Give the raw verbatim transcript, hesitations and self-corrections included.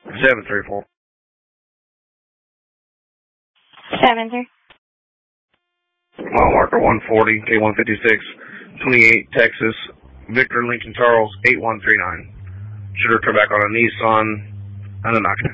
seven three four. seven three. Mile marker one forty, K one fifty-six, twenty-eight, Texas, Victor Lincoln Charles, eight one three nine. Should have come back on a Nissan Anunnaki.